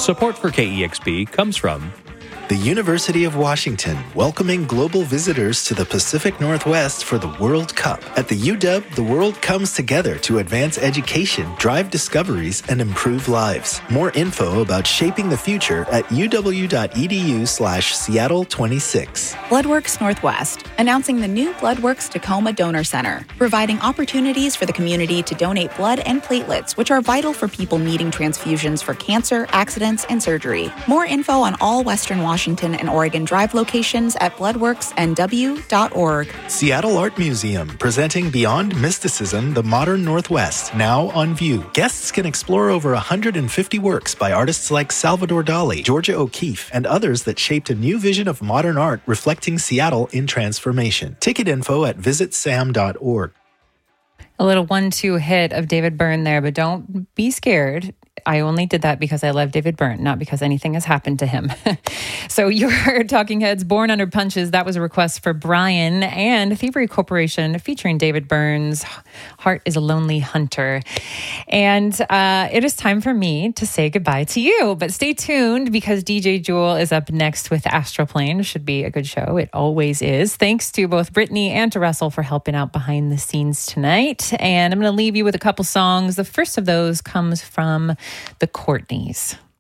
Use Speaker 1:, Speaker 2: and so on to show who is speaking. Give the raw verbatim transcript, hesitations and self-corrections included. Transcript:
Speaker 1: Support for K E X P comes from
Speaker 2: the University of Washington, welcoming global visitors to the Pacific Northwest for the World Cup. At the U W, the world comes together to advance education, drive discoveries, and improve lives. More info about shaping the future at uw.edu slash Seattle 26.
Speaker 3: Bloodworks Northwest, announcing the new Bloodworks Tacoma Donor Center, providing opportunities for the community to donate blood and platelets, which are vital for people needing transfusions for cancer, accidents, and surgery. More info on all Western Washington and Oregon Drive locations at bloodworks n w dot org.
Speaker 2: Seattle Art Museum, presenting Beyond Mysticism, the Modern Northwest, now on view. Guests can explore over one hundred fifty works by artists like Salvador Dali, Georgia O'Keeffe, and others that shaped a new vision of modern art reflecting Seattle in transformation. Ticket info at visit sam dot org.
Speaker 4: A little one two hit of David Byrne there, but don't be scared. I only did that because I love David Byrne, not because anything has happened to him. So your Talking Heads, Born Under Punches, that was a request for Brian, and Thievery Corporation featuring David Byrne's Heart is a Lonely Hunter. And uh, it is time for me to say goodbye to you, but stay tuned because D J Jewel is up next with Astroplane. Should be a good show. It always is. Thanks to both Brittany and to Russell for helping out behind the scenes tonight. And I'm going to leave you with a couple songs. The first of those comes from the Courtneys.